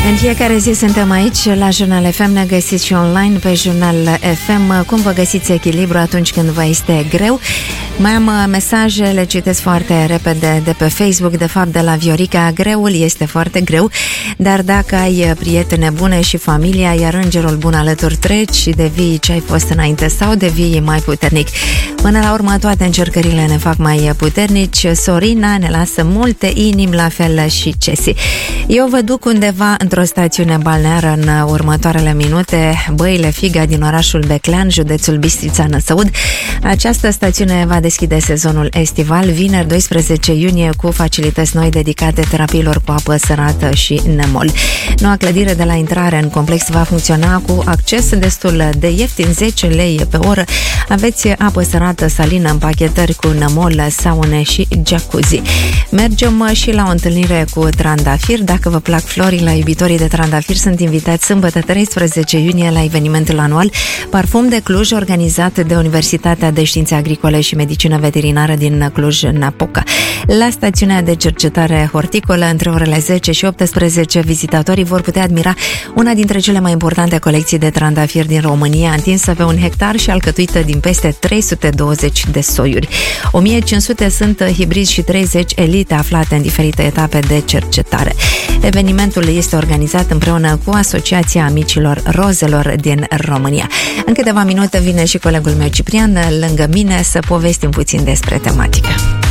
În fiecare zi suntem aici la Jurnal FM, ne găsiți și online pe Jurnal FM. Cum vă găsiți echilibru atunci când vă este greu? Mai am mesaje, le citesc foarte repede de pe Facebook, de fapt de la Viorica. Greul este foarte greu, dar dacă ai prietene bune și familia, iar îngerul bun alături, treci și devii ce ai fost înainte sau devii mai puternic. Până la urmă, toate încercările ne fac mai puternici. Sorina ne lasă multe inimi, la fel și Cesi. Eu vă duc undeva într-o stațiune balneară în următoarele minute, Băile Figa din orașul Beclean, județul Bistrița Năsăud. Această stațiune va deschide sezonul estival vineri 12 iunie cu facilități noi dedicate terapiilor cu apă sărată și nemol. Noua clădire de la intrare în complex va funcționa cu acces destul de ieftin, 10 lei pe oră. Aveți apă sărată, salină, împachetări cu nemol, saune și jacuzzi. Mergem și la o întâlnire cu trandafir. Dacă vă plac florile, iubitorii de trandafir sunt invitați sâmbătă 13 iunie la evenimentul anual Parfum de Cluj, organizat de Universitatea de Științe Agricole și Medicină Veterinară din Cluj-Napoca. La stațiunea de cercetare horticolă, între orele 10 și 18, vizitatorii vor putea admira una dintre cele mai importante colecții de trandafiri din România, întinsă pe 1 hectar și alcătuită din peste 320 de soiuri. 1500 sunt hibrizi și 30 elite aflate în diferite etape de cercetare. Evenimentul este organizat împreună cu Asociația Amicilor Rozelor din România. În câteva minute vine și colegul meu Ciprian lângă mine să povestim puțin despre tematică.